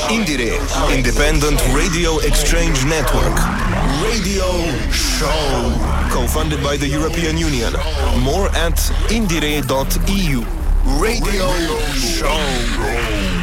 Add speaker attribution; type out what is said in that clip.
Speaker 1: Indire, Independent Radio Exchange Network. Radio Show. Co-funded by the European Union. More at indire.eu. Radio Show.